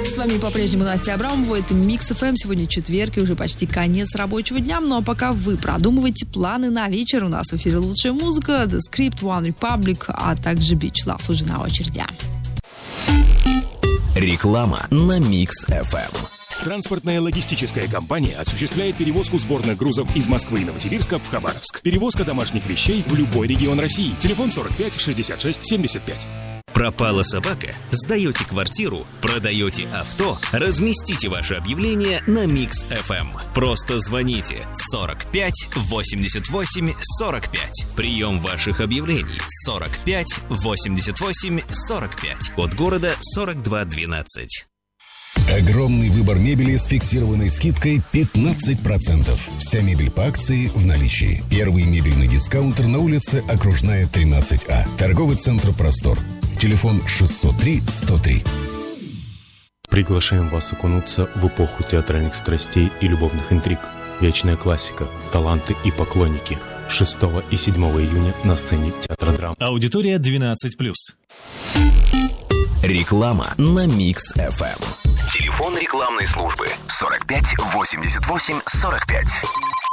С вами по-прежнему Настя Абрамова, это Микс ФМ. Сегодня четверг и уже почти конец рабочего дня. Ну а пока вы продумываете планы на вечер, у нас в эфире лучшая музыка, The Script, One Republic, а также Beach Love уже на очереди. Реклама на Микс ФМ. Транспортная логистическая компания осуществляет перевозку сборных грузов из Москвы и Новосибирска в Хабаровск. Перевозка домашних вещей в любой регион России. Телефон 45 66 75. Пропала собака? Сдаете квартиру? Продаете авто? Разместите ваше объявление на Микс ФМ. Просто звоните 45 88 45. Прием ваших объявлений 45 88 45. Код города 4212. Огромный выбор мебели с фиксированной скидкой 15%. Вся мебель по акции в наличии. Первый мебельный дискаунтер на улице Окружная, 13А. Торговый центр «Простор». Телефон 603-103. Приглашаем вас окунуться в эпоху театральных страстей и любовных интриг. Вечная классика, таланты и поклонники. 6 и 7 июня на сцене Театра драм. Аудитория 12+. Реклама на Микс ФМ. Телефон рекламной службы 45 88 45.